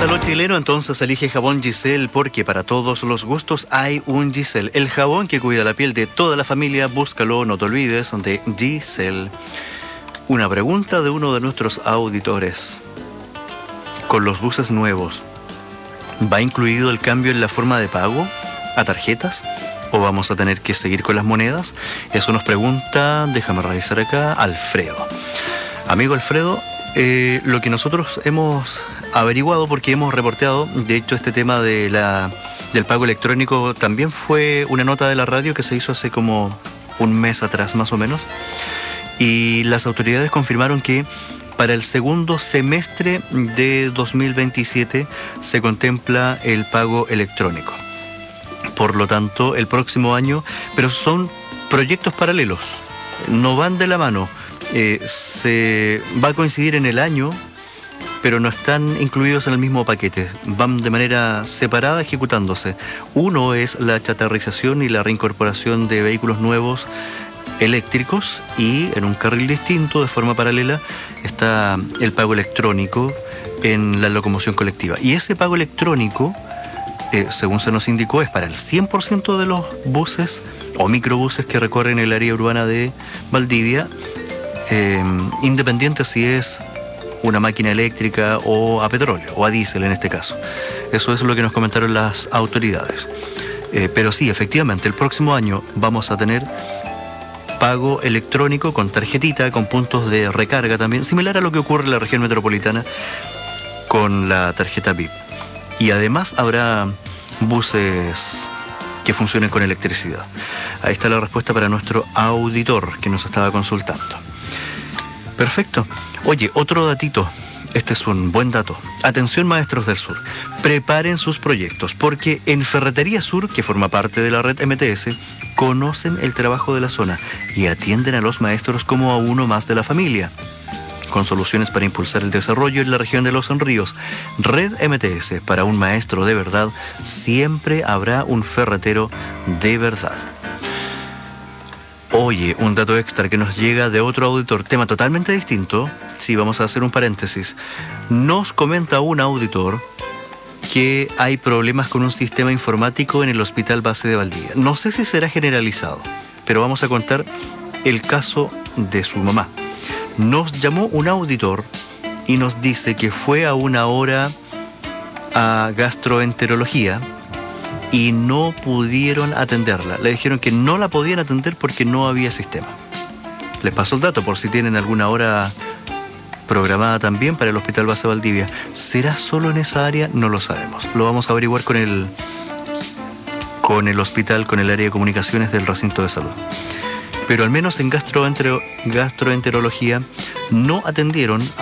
gusta lo chileno? Entonces elige jabón Giselle, porque para todos los gustos hay un Giselle. El jabón que cuida la piel de toda la familia, búscalo, no te olvides de Giselle. Una pregunta de uno de nuestros auditores. Con los buses nuevos, ¿va incluido el cambio en la forma de pago a tarjetas? ¿O vamos a tener que seguir con las monedas? Eso nos pregunta, déjame revisar acá, Alfredo. Amigo Alfredo, lo que nosotros hemos averiguado, porque hemos reporteado, de hecho este tema del pago electrónico también fue una nota de la radio que se hizo hace como un mes atrás más o menos, y las autoridades confirmaron que para el segundo semestre de 2027 se contempla el pago electrónico. Por lo tanto, el próximo año, pero son proyectos paralelos, no van de la mano. Se va a coincidir en el año, pero no están incluidos en el mismo paquete, van de manera separada ejecutándose. Uno es la chatarrización y la reincorporación de vehículos nuevos eléctricos, y en un carril distinto, de forma paralela, está el pago electrónico en la locomoción colectiva. Y ese pago electrónico, según se nos indicó, es para el 100% de los buses o microbuses que recorren el área urbana de Valdivia, independiente si es una máquina eléctrica o a petróleo, o a diésel en este caso. Eso es lo que nos comentaron las autoridades. Pero sí, efectivamente, el próximo año vamos a tener pago electrónico con tarjetita, con puntos de recarga también, similar a lo que ocurre en la región metropolitana con la tarjeta VIP. Y además habrá buses que funcionen con electricidad. Ahí está la respuesta para nuestro auditor que nos estaba consultando. Perfecto. Oye, otro datito. Este es un buen dato. Atención, maestros del sur. Preparen sus proyectos, porque en Ferretería Sur, que forma parte de la red MTS, conocen el trabajo de la zona y atienden a los maestros como a uno más de la familia, con soluciones para impulsar el desarrollo en la región de Los Ríos. Red MTS, para un maestro de verdad, siempre habrá un ferretero de verdad. Oye, un dato extra que nos llega de otro auditor, tema totalmente distinto. Sí, vamos a hacer un paréntesis. Nos comenta un auditor que hay problemas con un sistema informático en el Hospital Base de Valdivia. No sé si será generalizado, pero vamos a contar el caso de su mamá. Nos llamó un auditor y nos dice que fue a una hora a gastroenterología y no pudieron atenderla. Le dijeron que no la podían atender porque no había sistema. Les paso el dato por si tienen alguna hora programada también para el Hospital Base Valdivia. ¿Será solo en esa área? No lo sabemos. Lo vamos a averiguar con el hospital, con el área de comunicaciones del recinto de salud. Pero al menos en gastroenterología no atendieron